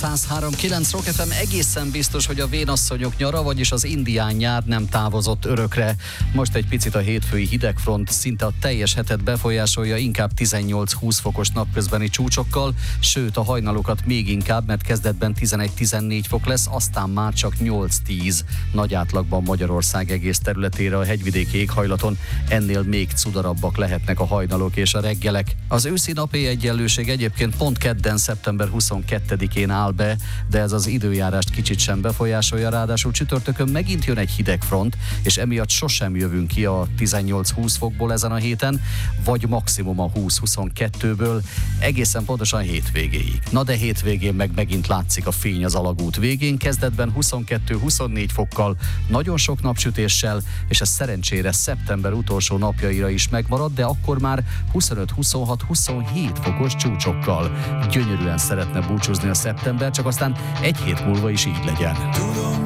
103.9 Rock FM egészen biztos, hogy a vénasszonyok nyara, vagyis az indián nyár nem távozott örökre. Most egy picit a hétfői hidegfront szinte a teljes hetet befolyásolja, inkább 18-20 fokos napközbeni csúcsokkal, sőt a hajnalokat még inkább, mert kezdetben 11-14 fok lesz, aztán már csak 8-10. Nagy átlagban Magyarország egész területére, a hegyvidéki éghajlaton ennél még cudarabbak lehetnek a hajnalok és a reggelek. Az őszi napi egyenlőség egyébként pont kedden, szeptember 22-én áll be, de ez az időjárást kicsit sem befolyásolja, ráadásul csütörtökön megint jön egy hidegfront, és emiatt sosem jövünk ki a 18-20 fokból ezen a héten, vagy maximum a 20-22-ből, egészen pontosan hétvégéig. Na de hétvégén meg megint látszik a fény az alagút végén, kezdetben 22-24 fokkal, nagyon sok napsütéssel, és ez szerencsére szeptember utolsó napjaira is megmarad, de akkor már 25-26-27 fokos csúcsokkal. Gyönyörűen szeretne búcsúzni a szeptember, csak aztán egy hét múlva is így legyen. Tudom,